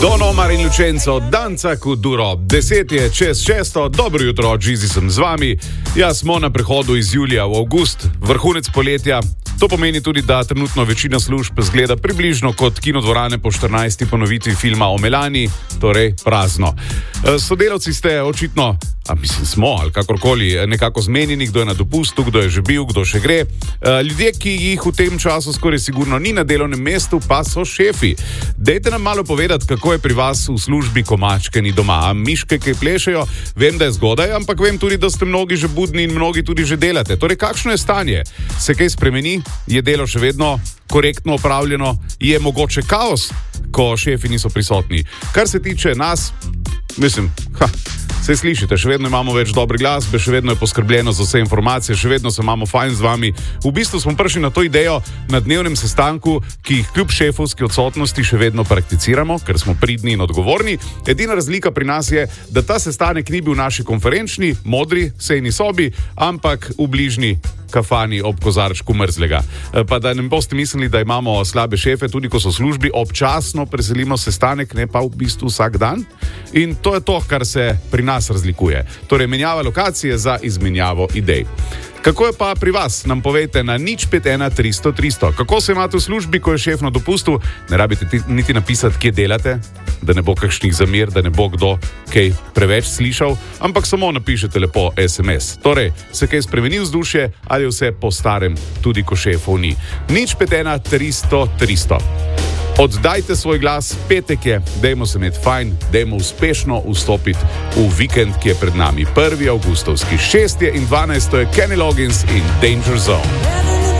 Don Omar in Lucenco, danca kot duro. 5:10, dobro jutro, Džizi sem z vami. Ja, smo na prehodu iz julija v avgust, vrhunec poletja. To pomeni tudi, da trenutno večina služb zgleda približno kot kinodvorane po 14. ponovitvi filma o Melani, torej prazno. Sodelavci ste očitno, smo ali kakorkoli, nekako zmenjeni, kdo je na dopustu, kdo je že bil, kdo še gre. Ljudje, ki jih v tem času skoraj sigurno ni na delovnem mestu, pa so šefi. Dejte nam malo povedati, kako je pri vas v službi, ko mačke ni doma, a miške, ki plešejo. Vem, da je zgodaj, ampak vem tudi, da ste mnogi že budni in mnogi tudi že delate. Torej, kakšno je stanje? Se kaj spremeni? Je delo še vedno korektno opravljeno? Je mogoče kaos, ko šefi niso prisotni? Kar se tiče nas, se slišite, še vedno imamo več dobre glasbe, še vedno je poskrbljeno za vse informacije, še vedno se imamo fajn z vami. V bistvu smo prišli na to idejo na dnevnem sestanku, ki jih kljub šefovski odsotnosti še vedno prakticiramo, ker smo pridni in odgovorni. Edina razlika pri nas je, da ta sestanek ni bil v naši konferenčni, modri, sejni sobi, ampak v bližnji kafani ob kozarčku mrzlega. Pa da ne boste mislili, da imamo slabe šefe, tudi ko so v službi, občasno preselimo sestanek, ne pa v bistvu vsak dan. In to je to, kar se pri nas razlikuje. Torej, menjava lokacije za izmenjavo idej. Kako je pa pri vas? Nam povejte na 051 300 300. Kako se imate v službi, ko je šef na dopustu? Ne rabite niti napisati, kje delate, da ne bo kakšnih zamir, da ne bo kdo kaj preveč slišal, ampak samo napišete lepo SMS. Torej, se kaj spremeni vzdušje ali vse po starem, tudi ko šefov ni? 051 300 300. Oddajte svoj glas, petek je, dajmo se imeti fajn, dajmo uspešno vstopiti v vikend, ki je pred nami. 1. avgustovski, 6. in 12. je Kenny Loggins in Danger Zone.